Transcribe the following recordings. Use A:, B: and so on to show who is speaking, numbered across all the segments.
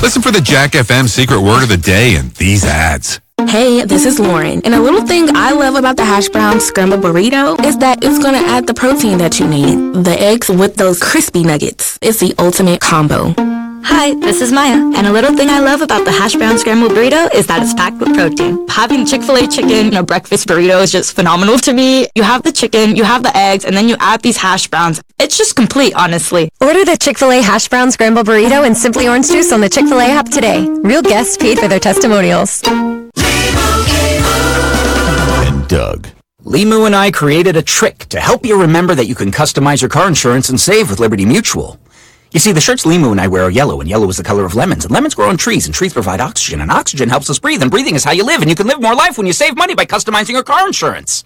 A: Listen for the Jack FM secret word of the day in these ads.
B: Hey, this is Lauren, and a little thing I love about the hash brown scrambled burrito is that it's going to add the protein that you need. The eggs with those crispy nuggets. It's the ultimate combo.
C: Hi, this is Maya, and a little thing I love about the hash brown scrambled burrito is that it's packed with protein. Having Chick-fil-A chicken in a breakfast burrito is just phenomenal to me. You have the chicken, you have the eggs, and then you add these hash browns. It's just complete, honestly.
D: Order the Chick-fil-A hash brown scrambled burrito and Simply Orange Juice on the Chick-fil-A app today. Real guests paid for their testimonials.
E: And Doug.
F: Limu and I created a trick to help you remember that you can customize your car insurance and save with Liberty Mutual. You see, the shirts Limu and I wear are yellow, and yellow is the color of lemons, and lemons grow on trees, and trees provide oxygen, and oxygen helps us breathe, and breathing is how you live, and you can live more life when you save money by customizing your car insurance.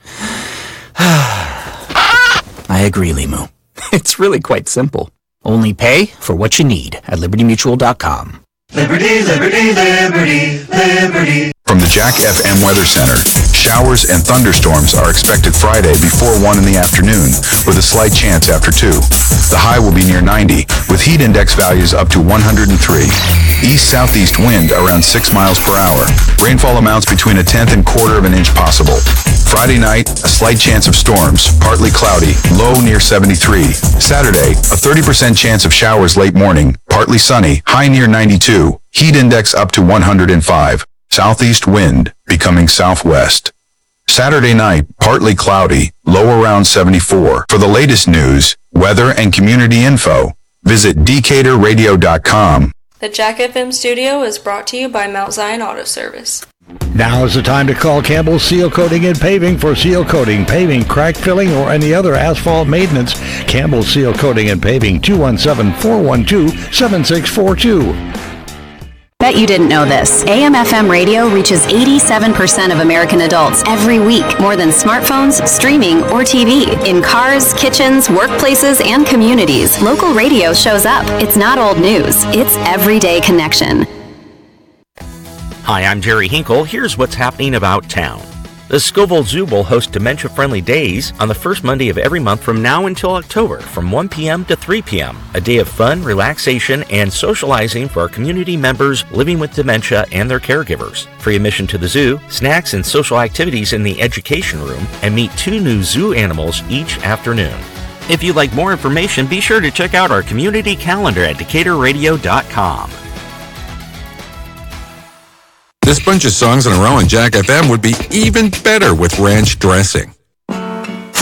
F: I agree, Limu. It's really quite simple. Only pay for what you need at libertymutual.com.
G: Liberty, liberty, liberty, liberty.
A: From the Jack FM Weather Center, showers and thunderstorms are expected Friday before 1 in the afternoon, with a slight chance after 2. The high will be near 90, with heat index values up to 103. East-southeast wind around 6 miles per hour. Rainfall amounts between 1/10 and 1/4 of an inch possible. Friday night, a slight chance of storms, partly cloudy, low near 73. Saturday, a 30% chance of showers late morning, partly sunny, high near 92. Heat index up to 105. Southeast wind becoming southwest. Saturday night, partly cloudy, low around 74. For the latest news, weather, and community info, visit decaturradio.com.
H: The Jack FM studio is brought to you by Mount Zion Auto Service.
I: Now is the time to call Campbell Seal Coating and Paving for seal coating, paving, crack filling, or any other asphalt maintenance. Campbell Seal Coating and Paving, 217-412-7642.
J: Bet you didn't know this. AM/FM radio reaches 87% of American adults every week, more than smartphones, streaming, or TV. In cars, kitchens, workplaces, and communities, local radio shows up. It's not old news. It's everyday connection.
K: Hi, I'm Jerry Hinkle. Here's what's happening about town. The Scoville Zoo will host Dementia-Friendly Days on the first Monday of every month from now until October from 1 p.m. to 3 p.m. A day of fun, relaxation, and socializing for our community members living with dementia and their caregivers. Free admission to the zoo, snacks and social activities in the education room, and meet 2 new zoo animals each afternoon. If you'd like more information, be sure to check out our community calendar at decaturradio.com.
A: This bunch of songs in a row on Jack FM would be even better with ranch dressing.